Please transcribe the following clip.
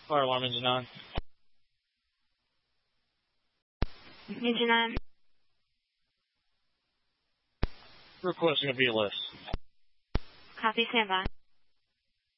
Fire alarm engine on. Engine on. Requesting a BLS. Copy, stand by.